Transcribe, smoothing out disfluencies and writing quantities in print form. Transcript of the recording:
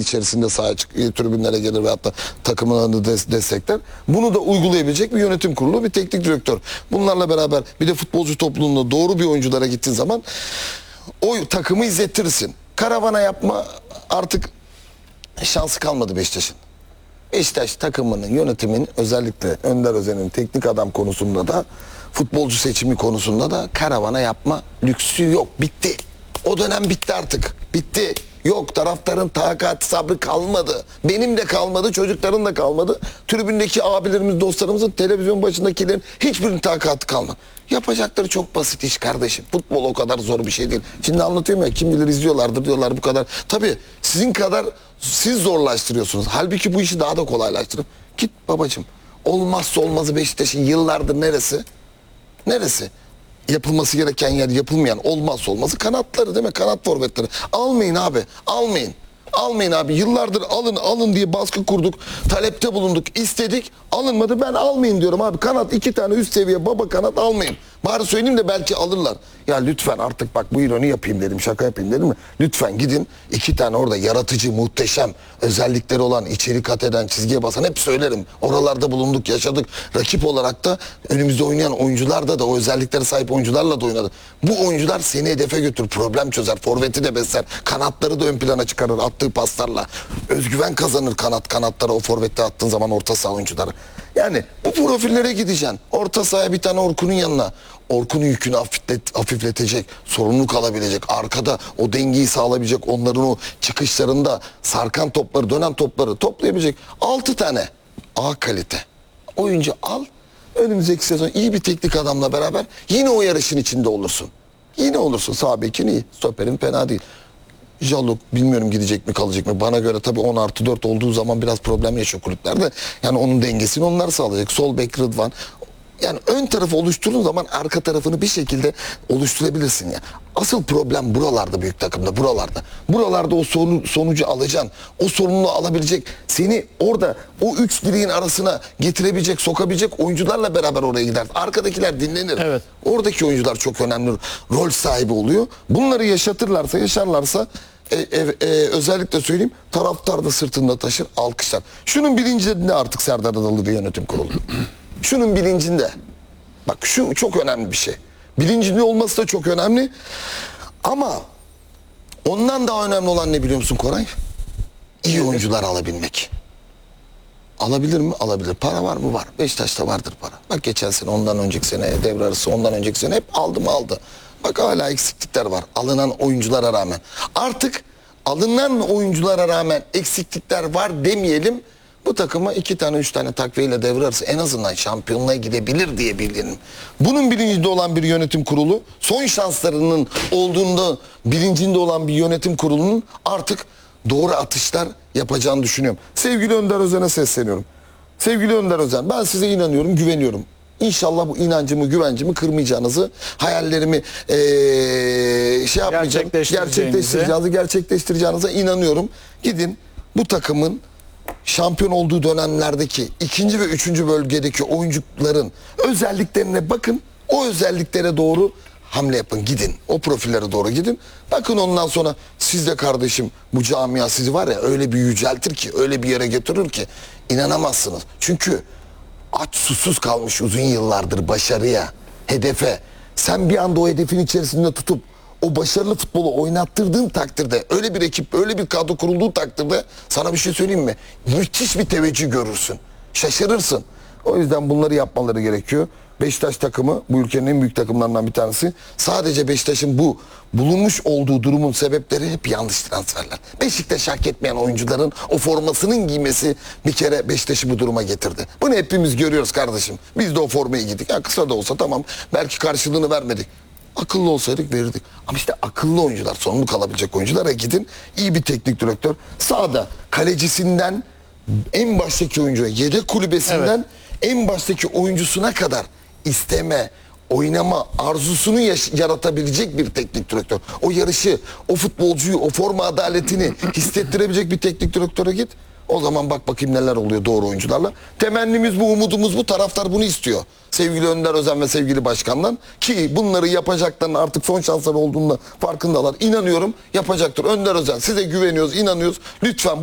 içerisinde sahaya tribünlere gelir veyahut da takımlarını destekler. Bunu da uygulayabilecek bir yönetim kurulu, bir teknik direktör. Bunlarla beraber bir de futbolcu topluluğunda doğru bir oyunculara gittiğin zaman o takımı izlettirirsin. Karavana yapma artık şansı kalmadı Beşiktaş'ın. Beşiktaş takımının, yönetiminin, özellikle Önder Özen'in teknik adam konusunda da, futbolcu seçimi konusunda da karavana yapma lüksü yok. Bitti. O dönem bitti artık. Bitti. Yok, taraftarın takat sabrı kalmadı. Benim de kalmadı, çocukların da kalmadı. Tribündeki abilerimiz, dostlarımızın, televizyon başındakilerin hiçbirinin takatı kalmadı. Yapacakları çok basit iş kardeşim. Futbol o kadar zor bir şey değil. Şimdi anlatıyorum ya, kim bilir izliyorlardır diyorlar bu kadar. Tabii sizin kadar siz zorlaştırıyorsunuz. Halbuki bu işi daha da kolaylaştırın. Git babacığım. Olmazsa olmazı Beşiktaş'ın yıllardır neresi? Neresi? Yapılması gereken yer yapılmayan, olmazsa olmazı kanatları değil mi? Kanat forvetleri. Almayın abi. Almayın. Almayın abi. Yıllardır alın diye baskı kurduk. Talepte bulunduk. İstedik. Alınmadı. Ben almayın diyorum abi. Kanat 2 tane üst seviye baba kanat almayın. Bari söyleyeyim de belki alırlar. Ya lütfen artık bak bu ironi yapayım dedim. Şaka yapayım dedim mi? Lütfen gidin 2 tane orada yaratıcı, muhteşem özellikleri olan, içeri kat eden, çizgiye basan, hep söylerim. Oralarda bulunduk, yaşadık. Rakip olarak da önümüzde oynayan oyuncularda da o özelliklere sahip oyuncularla da oynadı. Bu oyuncular seni hedefe götürür, problem çözer, forveti de besler, kanatları da ön plana çıkarır attığı paslarla. Özgüven kazanır kanatlara o forvette attığın zaman orta saha oyuncuları. Yani bu profillere gideceksin. Orta sahaya bir tane Orkun'un yanına. Orkun'un yükünü hafifletecek, sorumluluk alabilecek, arkada o dengeyi sağlayabilecek, onların o çıkışlarında sarkan topları, dönen topları toplayabilecek 6 tane A kalite oyuncu al. Önümüzdeki sezon iyi bir teknik adamla beraber yine o yarışın içinde olursun. Yine olursun. Sağ bekin iyi, stoperin fena değil. Jaluk bilmiyorum gidecek mi kalacak mı. Bana göre tabii 10+4 olduğu zaman biraz problem yaşıyor kulüplerde. Yani onun dengesini onlar sağlayacak. Sol bek Rıdvan. Yani ön tarafı oluşturduğun zaman arka tarafını bir şekilde oluşturabilirsin ya. Asıl problem buralarda, büyük takımda buralarda. Buralarda o sonucu alacaksın. O sorumluluğu alabilecek, seni orada o 3 direğin arasına getirebilecek, sokabilecek oyuncularla beraber oraya gider. Arkadakiler dinlenir. Evet. Oradaki oyuncular çok önemli rol sahibi oluyor. Bunları yaşarlarsa özellikle söyleyeyim, taraftar da sırtında taşır, alkışlar. Şunun bilincinde artık Serdar Adalı bir yönetim kurulu. Şunun bilincinde. Bak şu çok önemli bir şey. Bilincinde olması da çok önemli. Ama ondan daha önemli olan ne biliyor musun Koray? İyi oyuncular alabilmek. Alabilir mi? Alabilir. Para var mı? Var. Beşiktaş'ta vardır para. Bak geçen sene, ondan önceki sene, devre arası, ondan önceki sene hep aldı. Bak hala eksiklikler var. Alınan oyunculara rağmen. Artık alınan oyunculara rağmen eksiklikler var demeyelim. Bu takıma 2 tane 3 tane takviyeyle devre arası en azından şampiyonluğa gidebilir diye bildirim. Bunun bilincinde olan bir yönetim kurulu, son şanslarının olduğunda bilincinde olan bir yönetim kurulunun artık doğru atışlar yapacağını düşünüyorum. Sevgili Önder Özen'e sesleniyorum. Sevgili Önder Özen, ben size inanıyorum, güveniyorum. İnşallah bu inancımı, güvencimi kırmayacağınızı, hayallerimi gerçekleştireceğinize inanıyorum. Gidin bu takımın şampiyon olduğu dönemlerdeki 2. ve 3. bölgedeki oyuncuların özelliklerine bakın. O özelliklere doğru hamle yapın. Gidin. O profillere doğru gidin. Bakın ondan sonra siz de kardeşim, bu camia sizi var ya öyle bir yüceltir ki, öyle bir yere götürür ki inanamazsınız. Çünkü aç susuz kalmış uzun yıllardır başarıya, hedefe. Sen bir anda o hedefin içerisinde tutup o başarılı futbolu oynattırdığın takdirde, öyle bir ekip, öyle bir kadro kurulduğu takdirde sana bir şey söyleyeyim mi? Müthiş bir teveccüh görürsün. Şaşırırsın. O yüzden bunları yapmaları gerekiyor. Beşiktaş takımı bu ülkenin en büyük takımlarından bir tanesi. Sadece Beşiktaş'ın bu bulunmuş olduğu durumun sebepleri hep yanlış transferler. Beşiktaş hak etmeyen oyuncuların o formasının giymesi bir kere Beşiktaş'ı bu duruma getirdi. Bunu hepimiz görüyoruz kardeşim. Biz de o formayı giydik. Ya kısa da olsa tamam, belki karşılığını vermedik. Akıllı olsaydık verirdik. Ama işte akıllı oyuncular, sorumluluk alabilecek oyunculara gidin. İyi bir teknik direktör. Sağda kalecisinden en baştaki oyuncuya, yedek kulübesinden en baştaki oyuncusuna kadar isteme, oynama arzusunu yaratabilecek bir teknik direktör. O yarışı, o futbolcuyu, o forma adaletini hissettirebilecek bir teknik direktöre git. O zaman bak bakayım neler oluyor doğru oyuncularla. Temennimiz bu, umudumuz bu. Taraftar bunu istiyor. Sevgili Önder Özen ve sevgili başkandan, ki bunları yapacaklarının artık son şansları olduğunda farkındalar. İnanıyorum yapacaktır. Önder Özen, size güveniyoruz, inanıyoruz. Lütfen